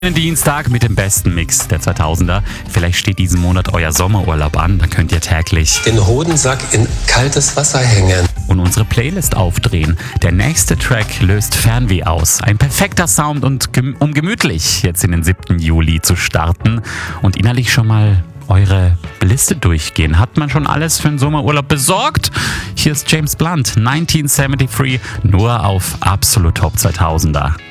Dienstag mit dem besten Mix der 2000er. Vielleicht steht diesen Monat euer Sommerurlaub an, da könnt ihr täglich den Hodensack in kaltes Wasser hängen und unsere Playlist aufdrehen. Der nächste Track löst Fernweh aus. Ein perfekter Sound und um gemütlich jetzt in den 7. Juli zu starten und innerlich schon mal eure Liste durchgehen. Hat man schon alles für den Sommerurlaub besorgt? Hier ist James Blunt, 1973, nur auf Absolut Top 2000er.